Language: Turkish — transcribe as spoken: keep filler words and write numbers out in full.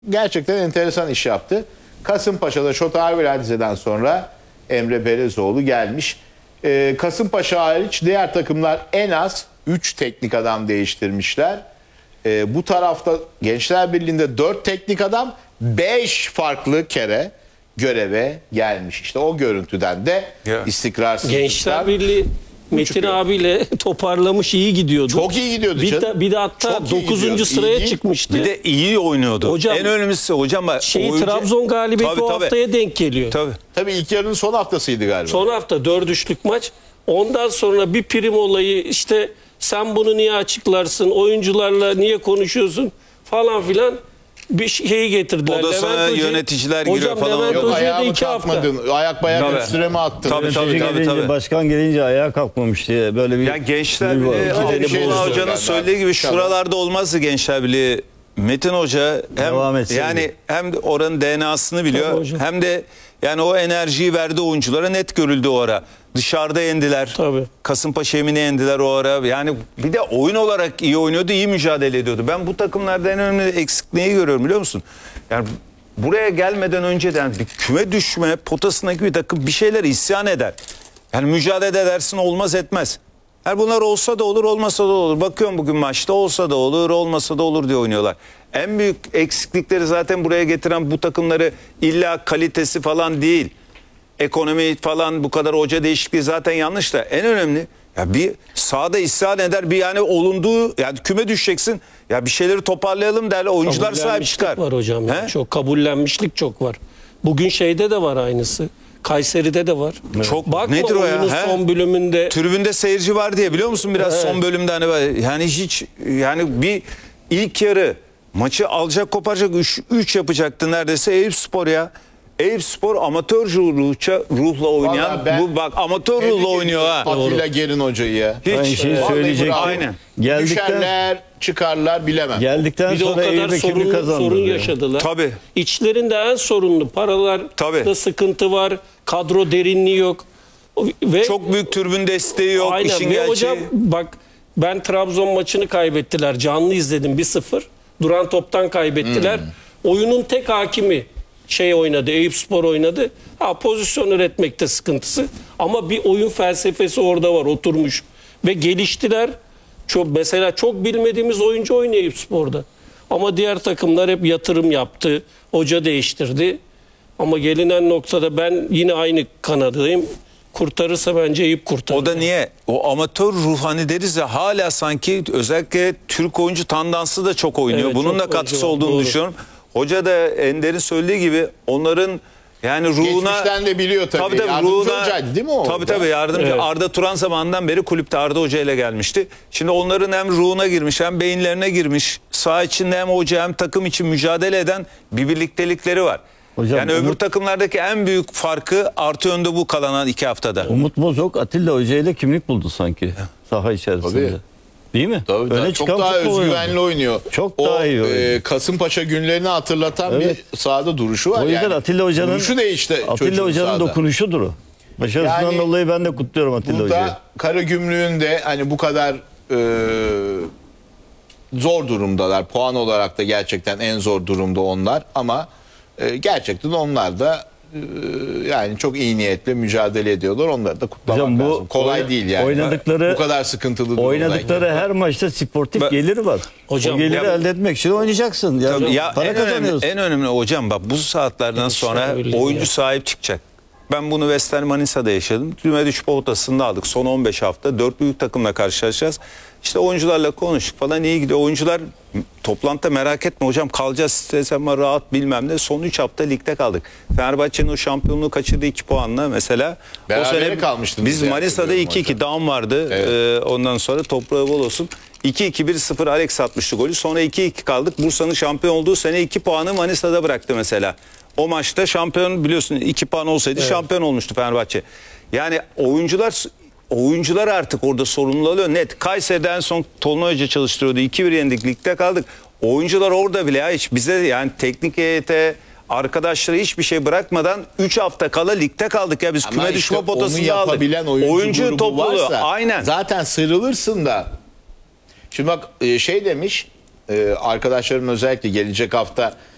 gerçekten enteresan iş yaptı. Kasımpaşa'da Şota Arveladze'den sonra Emre Belezoğlu gelmiş. Ee, Kasımpaşa hariç diğer takımlar en az üç teknik adam değiştirmişler. Ee, bu tarafta Gençler Birliği'nde dört teknik adam beş farklı kere göreve gelmiş. İşte o görüntüden de Ya. istikrarsızlıklar. Gençler Birliği Metin çıkıyor. abiyle toparlamış, iyi gidiyordu. Çok iyi gidiyordu Bir canım. de, bir de hatta Çok iyi dokuzuncu gidiyor. sıraya İyi. çıkmıştı. Bir de iyi oynuyordu. Hocam, en önemlisi hocam bak. Şeyi, oyuncu- Trabzon galibiyeti Tabii, o tabii. haftaya denk geliyor. Tabii. Tabii ilk yarının son haftasıydı galiba. Son hafta dört üçlük maç. Ondan sonra bir prim olayı, işte sen bunu niye açıklarsın, oyuncularla niye konuşuyorsun falan filan bir şeyi getirdiler. O da sonra Levent Hoca- yöneticiler giriyor Hocam, falan. Levent Yok Hoca'ya da ayağımı iki hafta. kalkmadın. Ayak bayak Tabii. üstüne mi attın? Tabii, Öyle tabii, şey- tabii, gelince, tabii. başkan gelince ayağa kalkmamış diye böyle bir... Ya Gençler bir var. Birliği, İki tane Ali şey Buğra söylüyor Hoca'nın galiba. söylediği gibi Tamam. şuralarda olmazdı Gençler Birliği. Metin Hoca hem Devam etseydi. yani hem de oranın D N A'sını biliyor, Tabii hocam. hem de yani o enerjiyi verdi oyunculara, net görüldü o ara. Dışarıda yendiler. Tabii. Kasımpaşa Emin'i yendiler o ara. Yani bir de oyun olarak iyi oynuyordu, iyi mücadele ediyordu. Ben bu takımlarda en önemli eksik neyi görüyorum biliyor musun? Yani buraya gelmeden önceden bir küme düşme potasındaki bir takım bir şeyler isyan eder. Yani mücadele edersin, olmaz etmez. Yani bunlar olsa da olur, olmasa da olur. Bakıyorum bugün maçta olsa da olur, olmasa da olur diye oynuyorlar. En büyük eksiklikleri zaten buraya getiren bu takımları illa kalitesi falan değil. Ekonomi falan, bu kadar hoca değişikliği zaten yanlış da en önemli ya bir sahada isyan eder, bir yani olunduğu, yani küme düşeceksin ya, bir şeyleri toparlayalım derler, oyuncular sahip Kabullenmişlik çıkar. var hocam. ya. He? Çok kabullenmişlik çok var. Bugün şeyde de var aynısı. Kayseri'de de var. Çok- Bakma nedir o ya, oyunun he? son bölümünde. Tribünde seyirci var diye biliyor musun biraz Evet. son bölümde hani böyle, yani hiç yani bir ilk yarı maçı alacak koparacak üç yapacaktı neredeyse Eyüpspor ya. Eyüpspor amatör ruhça, ruhla oynayan, Vallahi ben bu bak amatör tebrik ruhla oynuyor ha. ediyorum Atilla Gerin hocayı ya. Hiç. Aynı şeyi Vallahi söyleyecektim. bravo. Aynen. Geldikten, Düşerler, çıkarlar bilemem. geldikten Bir de o sonra kadar Eyüp'e kimi sorun, kazandı? sorun diyor. yaşadılar. Tabii. İçlerinde en sorunlu paralar Tabii. da sıkıntı var. Kadro derinliği yok. O- Ve Çok büyük türbün desteği yok, aynen. işin Ve gerçeği. hocam bak, ben Trabzon maçını kaybettiler. Canlı izledim, bir sıfır. Duran toptan kaybettiler. Hmm. Oyunun tek hakimi şey oynadı. Eyüpspor oynadı. Ha, pozisyon üretmekte sıkıntısı. Ama bir oyun felsefesi orada var, oturmuş. Ve geliştiler. Çok, mesela çok bilmediğimiz oyuncu oynuyor Eyüpspor'da. Ama diğer takımlar hep yatırım yaptı. Hoca değiştirdi. Ama gelinen noktada ben yine aynı kanadayım. Kurtarırsa bence Eyüp kurtarır. O da niye? O amatör ruh hani deriz ya, hala sanki özellikle Türk oyuncu tandansı da çok oynuyor. Evet, Bunun çok da katkısı oyuncu var, olduğunu doğru. düşünüyorum. Hoca da Ender'in söylediği gibi onların yani ruhuna... Geçmişten de biliyor tabii. Yardımcı hocaydı değil mi o Tabii orada? tabii yardımcı. Evet. Arda Turan zamanından beri kulüpte Arda Hoca ile gelmişti. Şimdi onların hem ruhuna girmiş hem beyinlerine girmiş. Saha içinde hem hoca hem takım için mücadele eden bir birliktelikleri var. Hocam, yani öbür Umut- takımlardaki en büyük farkı artı yönde bu kalan iki haftada. Umut Bozok Atilla Hoca ile kimlik buldu sanki saha içerisinde. Tabii. Değil mi? Tabii, Öne daha çok çıkan daha futbol özgüvenli oynadı. oynuyor. Çok o, daha iyi oynuyor. e, Kasımpaşa günlerini hatırlatan Evet. bir sahada duruşu var. O yüzden yani. Atilla Hoca'nın Duruşu değişti. Atilla çocuğun Hoca'nın sahada. dokunuşudur o. Başarısından Yani dolayı ben de kutluyorum Atilla Hoca'yı. Burada Karagümrük'ün de hani bu kadar e, zor durumdalar. Puan olarak da gerçekten en zor durumda onlar. Ama e, gerçekten onlar da e, yani çok iyi niyetle mücadele ediyorlar. Onları da kutlamak Hocam bu lazım. Kolay oy- değil yani. oynadıkları- bu kadar sıkıntılı durumdayken. Oynadıkları her maçta sportif Ben- geliri var. Hocam, o geliri ya- elde etmek için oynayacaksın. Ya, Tabii ya para en önemli, kazanıyorsun. en önemli hocam bak bu saatlerden sonra öyle oyuncu ya. sahip çıkacak. Ben bunu Western Manisa'da yaşadım. Küme düşme potasında aldık. Son on beş hafta dört büyük takımla karşılaşacağız. İşte oyuncularla konuştuk falan, iyi gidiyor. Oyuncular toplantıda merak etme hocam, kalacağız, stres ama rahat bilmem ne. Son üç hafta ligde kaldık. Fenerbahçe'nin o şampiyonluğu kaçırdığı iki puanla mesela. Berabere kalmıştınız Biz diye Manisa'da hatırlıyorum iki iki hocam. down vardı. Evet. Ee, ondan sonra toprağı bol olsun. iki iki bir sıfır Alex atmıştı golü. Sonra iki iki kaldık. Bursa'nın şampiyon olduğu sene iki puanı Manisa'da bıraktı mesela. O maçta şampiyon, biliyorsun iki puan olsaydı şampiyon olmuştu Fenerbahçe. Yani oyuncular oyuncular artık orada sorumlu alıyor. Net. Kayseri'den son Tolunay Hoca çalıştırıyordu. iki bir yendik, ligde kaldık. Oyuncular orada bile ya hiç bize yani teknik heyete, arkadaşlara hiçbir şey bırakmadan üç hafta kala ligde kaldık ya, biz Ama küme işte düşme onu potasında aldık. yapabilen oyuncu, Oyuncu grubu topluluğu varsa aynen. zaten sıyrılırsın da. Şimdi bak e, şey demiş e, arkadaşlarım özellikle gelecek hafta